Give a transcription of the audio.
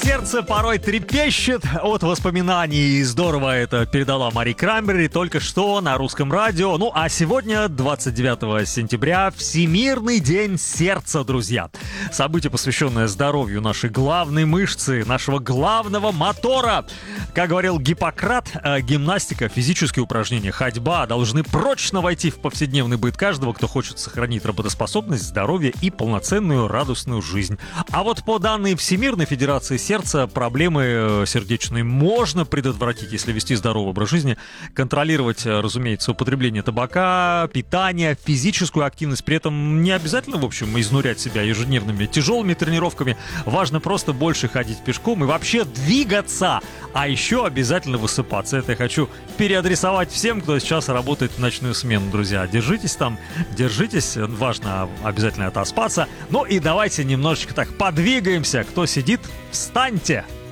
Сердце порой трепещет от воспоминаний. Здорово это передала Мари Краймбрери только что на русском радио. Ну а сегодня, 29 сентября, Всемирный день сердца, друзья. Событие, посвященное здоровью нашей главной мышцы, нашего главного мотора. Как говорил Гиппократ, гимнастика, физические упражнения, ходьба должны прочно войти в повседневный быт каждого, кто хочет сохранить работоспособность, здоровье и полноценную радостную жизнь. А вот по данным Всемирной Федерации сердца, проблемы сердечные можно предотвратить, если вести здоровый образ жизни, контролировать, разумеется, употребление табака, питание, физическую активность. При этом не обязательно, в общем, изнурять себя ежедневными тяжелыми тренировками. Важно просто больше ходить пешком и вообще двигаться. А еще обязательно высыпаться. Это я хочу переадресовать всем, кто сейчас работает в ночную смену, друзья. Держитесь там, держитесь. Важно обязательно отоспаться. Ну и давайте немножечко так подвигаемся. Кто сидит, встаньте!